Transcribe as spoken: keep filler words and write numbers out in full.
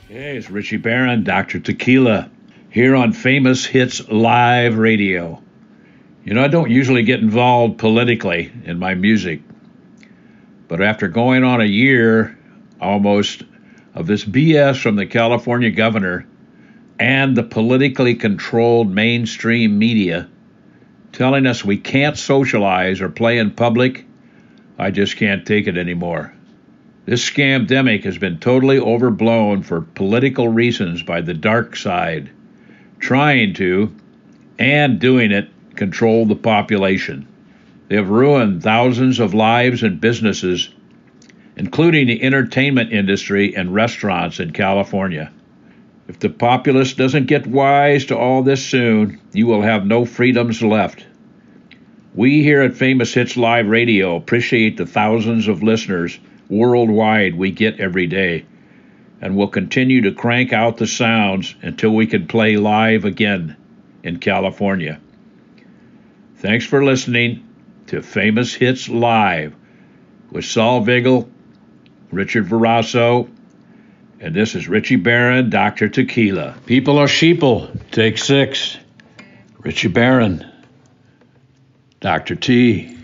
Hey, it's Richie Barron, Doctor Tequila, here on Famous Hits Live Radio. You know, I don't usually get involved politically in my music, but after going on a year almost of this B S from the California governor and the politically controlled mainstream media telling us we can't socialize or play in public, I just can't take it anymore. This scamdemic has been totally overblown for political reasons by the dark side, trying to, and doing it, control the population. They have ruined thousands of lives and businesses, including the entertainment industry and restaurants in California. If the populace doesn't get wise to all this soon, you will have no freedoms left. We here at Famous Hits Live Radio appreciate the thousands of listeners worldwide we get every day, and will continue to crank out the sounds until we can play live again in California. Thanks for listening to Famous Hits Live with Saul Vigil, Richard Verasso, and this is Richie Barron, Doctor Tequila. People are sheeple. Take six. Richie Barron, Doctor T.